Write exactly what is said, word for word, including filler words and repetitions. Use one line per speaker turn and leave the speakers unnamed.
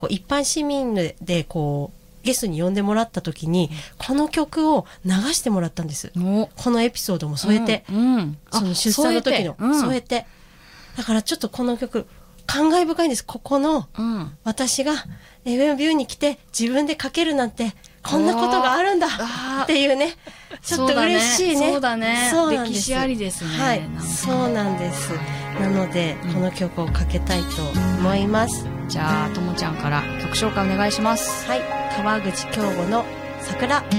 こう一般市民でこうゲストに呼んでもらった時に、この曲を流してもらったんです。このエピソードも添えて、うんうん、その出産の時の添えて、添えて、だからちょっとこの曲感慨深いんです。ここの、うん、私が エフエム ビューに来て自分で書けるなんてこんなことがあるんだっていうね、ちょっと嬉しいね。
そうだね。そうだね。歴史ありですね。
はい。そうなんです。なので、うん、この曲をかけたいと思います。
じゃあ、ともちゃんから曲紹介お願いします。
はい。川口京吾の桜。